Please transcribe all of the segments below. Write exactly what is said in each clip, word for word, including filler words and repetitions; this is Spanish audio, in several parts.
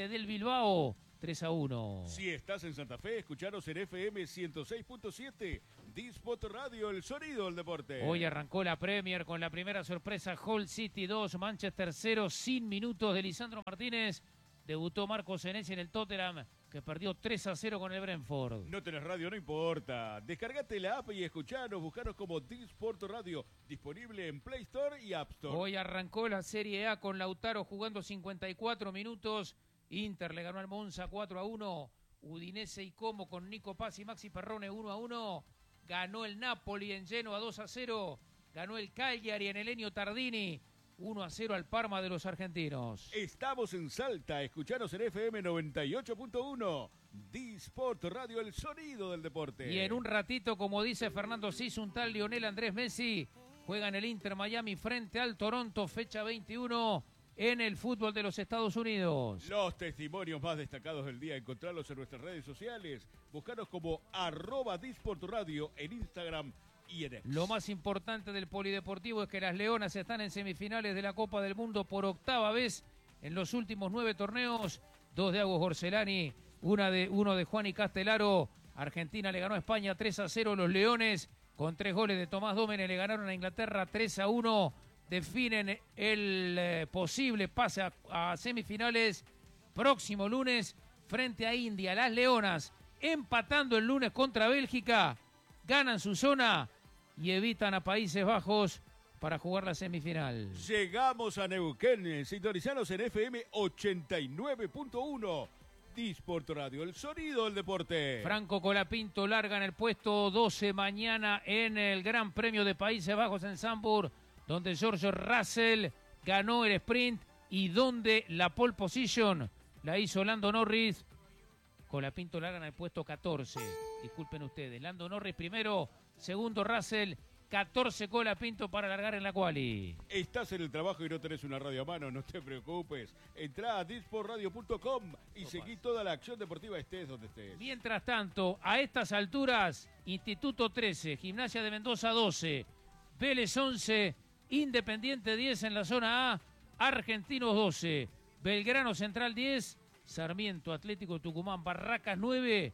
le dé el Bilbao. tres a uno. Si estás en Santa Fe, escucharos en F M ciento seis punto siete. Disport Radio, el sonido del deporte. Hoy arrancó la Premier con la primera sorpresa. Hull City dos, Manchester cero, sin minutos de Lisandro Martínez. Debutó Marcos Senesi en el Tottenham, que perdió tres a cero con el Brentford. No tenés radio, no importa. Descargate la app y escuchanos. Buscanos como Disport Radio. Disponible en Play Store y App Store. Hoy arrancó la Serie A con Lautaro jugando cincuenta y cuatro minutos. Inter le ganó al Monza cuatro a uno. Udinese y Como con Nico Paz y Maxi Perrone uno a uno. Ganó el Napoli en Genoa dos a cero. Ganó el Cagliari en el Ennio Tardini uno a cero al Parma de los argentinos. Estamos en Salta. Escuchanos en F M noventa y ocho punto uno. Disport Radio, el sonido del deporte. Y en un ratito, como dice Fernando Cis, un tal Lionel Andrés Messi juega en el Inter Miami frente al Toronto, fecha veintiuno. En el fútbol de los Estados Unidos. Los testimonios más destacados del día, encontrarlos en nuestras redes sociales. Buscaros como arroba Disport Radio en Instagram y en X. Lo más importante del polideportivo es que las Leonas están en semifinales de la Copa del Mundo por octava vez en los últimos nueve torneos. Dos de Agos Gorcelani, una de, uno de Juan y Castelaro. Argentina le ganó a España tres a cero. Los Leones, con tres goles de Tomás Dómenech, le ganaron a Inglaterra tres a uno. Definen el eh, posible pase a, a semifinales próximo lunes frente a India. Las Leonas, empatando el lunes contra Bélgica, ganan su zona y evitan a Países Bajos para jugar la semifinal. Llegamos a Neuquén, sintonizanos en F M ochenta y nueve punto uno. Disport Radio, el sonido del deporte. Franco Colapinto larga en el puesto doce mañana en el Gran Premio de Países Bajos en Zandvoort, donde George Russell ganó el sprint y donde la pole position la hizo Lando Norris. Colapinto larga en el puesto catorce. Disculpen ustedes. Lando Norris primero, segundo Russell, catorce Colapinto para largar en la quali. Estás en el trabajo y no tenés una radio a mano, no te preocupes. Entrá a disport radio punto com y No seguí pasa. toda la acción deportiva estés donde estés. Mientras tanto, a estas alturas, Instituto trece, Gimnasia de Mendoza doce, Vélez once, Independiente diez en la zona A, Argentinos doce, Belgrano Central diez, Sarmiento Atlético Tucumán Barracas nueve,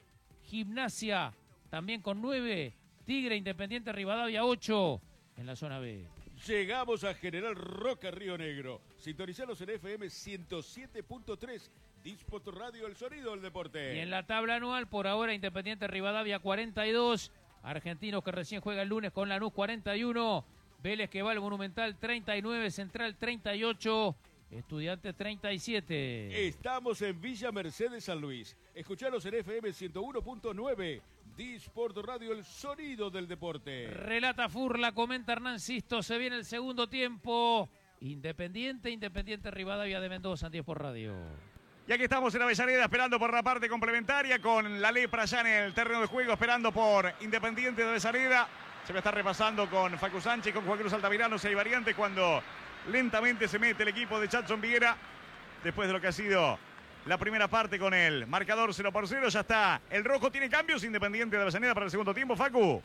Gimnasia también con nueve, Tigre Independiente Rivadavia ocho en la zona B. Llegamos a General Roca, Río Negro. Sintonizanos en F M ciento siete punto tres. Disport Radio, el sonido del deporte. Y en la tabla anual, por ahora, Independiente Rivadavia cuarenta y dos, Argentinos que recién juega el lunes con Lanús cuarenta y uno, Vélez que va al Monumental treinta y nueve, Central treinta y ocho, Estudiantes treinta y siete. Estamos en Villa Mercedes, San Luis. Escuchanos en F M ciento uno punto nueve. Disport Radio, el sonido del deporte. Relata Furla, comenta Hernán Sisto, se viene el segundo tiempo. Independiente, Independiente Rivadavia de Mendoza, en diez por radio. Y aquí estamos en Avellaneda esperando por la parte complementaria con la Lepra ya en el terreno de juego, esperando por Independiente de Avellaneda. Se va a estar repasando con Facu Sánchez, con Juan Cruz Altamirano, si hay variantes cuando lentamente se mete el equipo de Chatson Viguera. Después de lo que ha sido la primera parte con el marcador cero por cero, ya está. El rojo tiene cambios, Independiente de Avellaneda para el segundo tiempo, Facu.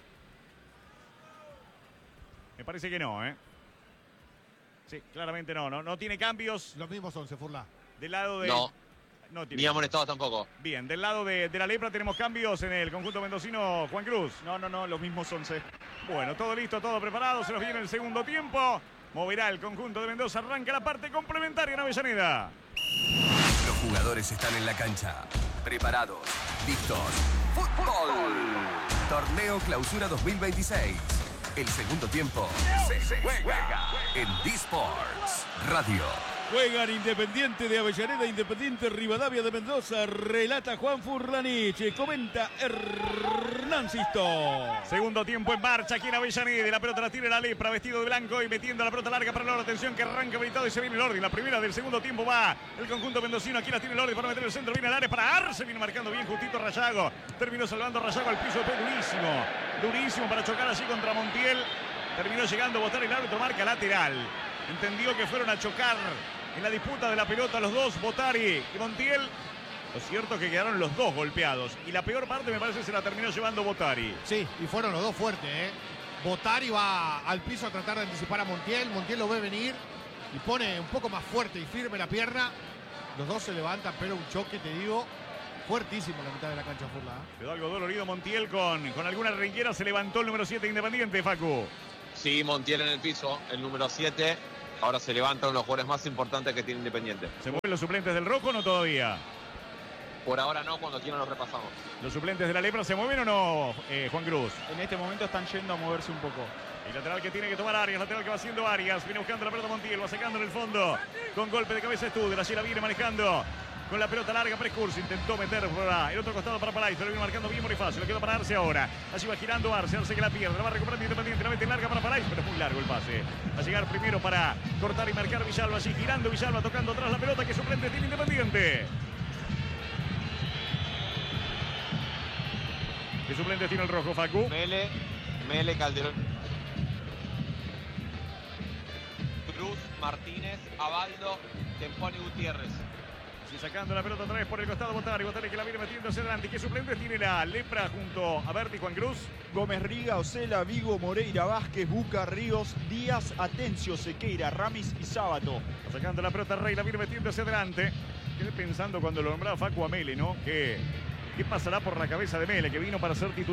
Me parece que no, ¿eh? Sí, claramente no, no, no tiene cambios. Los mismos once, Furla. Del lado de... No, no tiene ni amonestados tampoco. Bien, del lado de, de la Lepra tenemos cambios en el conjunto mendocino, Juan Cruz. No, no, no, los mismos once. Bueno, todo listo, todo preparado, se nos viene el segundo tiempo. Moverá el conjunto de Mendoza, arranca la parte complementaria en Avellaneda. Los jugadores están en la cancha, preparados, listos. ¡Fútbol! Torneo Clausura dos mil veintiséis. El segundo tiempo se juega en Disports Radio. Juegan Independiente de Avellaneda, Independiente Rivadavia de Mendoza. Relata Juan Furlanich, comenta Hernán Sisto. Segundo tiempo en marcha aquí en Avellaneda. La pelota la tira la Lepra, vestido de blanco y metiendo la pelota larga para Lordi. Atención que arranca habilitado y se viene el Lordi. La primera del segundo tiempo va el conjunto mendocino. Aquí la tiene Lordi para meter el centro. Viene al área para Arce. Viene marcando bien justito Rayago. Terminó salvando Rayago al piso. Después durísimo. Durísimo para chocar así contra Montiel. Terminó llegando a botar el árbitro, marca lateral. Entendió que fueron a chocar en la disputa de la pelota los dos, Botari y Montiel. Lo cierto es que quedaron los dos golpeados. Y la peor parte me parece se la terminó llevando Botari. Sí, y fueron los dos fuertes, ¿eh? Botari va al piso a tratar de anticipar a Montiel. Montiel lo ve venir y pone un poco más fuerte y firme la pierna. Los dos se levantan, pero un choque, te digo, fuertísimo en la mitad de la cancha Furla. ¿eh? Quedó algo dolorido Montiel con, con alguna ringuera. Se levantó el número siete Independiente, Facu. Sí, Montiel en el piso, el número siete. Ahora se levanta uno de los jugadores más importantes que tiene Independiente. ¿Se mueven los suplentes del Rojo o no todavía? Por ahora no, cuando quieran los repasamos. ¿Los suplentes de la Lepra se mueven o no, eh, Juan Cruz? En este momento están yendo a moverse un poco. El lateral que tiene que tomar Arias, lateral que va haciendo Arias. Viene buscando la pelota Montiel, va sacando en el fondo. Con golpe de cabeza Studer. Allí la viene manejando. Con la pelota larga, Prescursi intentó meter por el otro costado para Palais, pero viene marcando bien Bonifacio. Le quedó para Arce ahora. Allí va girando Arce, Arce que la pierde. La va recuperando Independiente, la mete larga para Palais, pero es muy largo el pase. Va a llegar primero para cortar y marcar Villalba. Allí girando Villalba, tocando atrás la pelota que suplente tiene Independiente. ¿Qué suplente tiene el Rojo, Facu? Mele, Mele, Calderón, Cruz, Martínez, Abaldo, Tempón y Gutiérrez. Sí, sacando la pelota otra vez por el costado Botari. Botari que la viene metiendo hacia adelante. ¿Qué suplentes tiene la Lepra junto a Berti, Juan Cruz? Gómez Riga, Ocela, Vigo, Moreira, Vázquez, Buca, Ríos, Díaz, Atencio, Sequeira, Ramis y Sábato. Sacando la pelota Rey, la viene metiendo hacia adelante. Quedé pensando cuando lo nombraba Facu a Mele, ¿no? Que, ¿Qué pasará por la cabeza de Mele, que vino para ser titular?